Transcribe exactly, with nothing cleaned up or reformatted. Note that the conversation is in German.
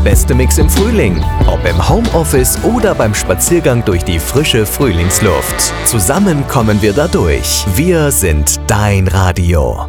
beste Mix im Frühling. Ob im Homeoffice oder beim Spaziergang durch die frische Frühlingsluft. Zusammen kommen wir da durch. Wir sind dein Radio.